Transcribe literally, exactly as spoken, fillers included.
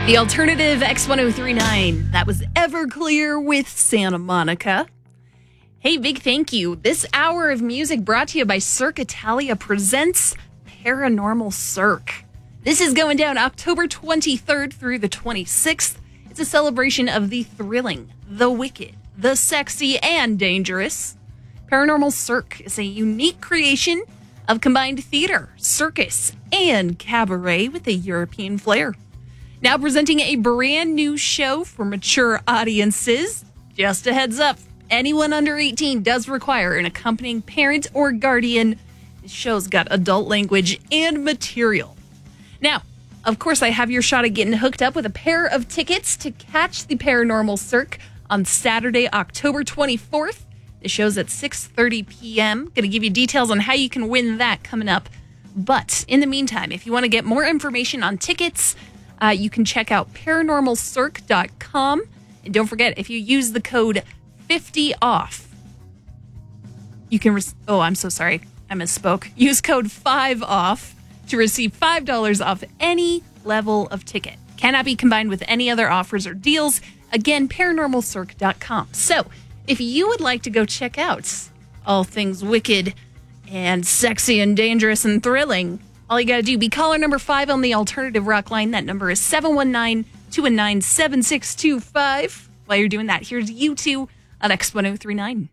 The alternative X ten thirty-nine. That was Everclear with Santa Monica. Hey, big thank you. This hour of music brought to you by Cirque Italia presents Paranormal Cirque. This is going down October twenty-third through the twenty-sixth. It's a celebration of the thrilling, the wicked, the sexy, and dangerous. Paranormal Cirque is a unique creation of combined theater, circus, and cabaret with a European flair. Now presenting a brand new show for mature audiences. Just a heads up, anyone under eighteen does require an accompanying parent or guardian. This show's got adult language and material. Now, of course, I have your shot at getting hooked up with a pair of tickets to catch the Paranormal Cirque on Saturday, October twenty-fourth. The show's at six thirty p.m. Going to give you details on how you can win that coming up. But in the meantime, if you want to get more information on tickets, Uh, you can check out paranormal cirque dot com. And don't forget, if you use the code fifty off, you can... Re- oh, I'm so sorry. I misspoke. Use code five off to receive five dollars off any level of ticket. Cannot be combined with any other offers or deals. Again, paranormal cirque dot com. So, if you would like to go check out all things wicked and sexy and dangerous and thrilling, all you got to do, be caller number five on the alternative rock line. That number is seven one nine, two one nine, seven six two five. While you're doing that, here's U two on X ten thirty-nine.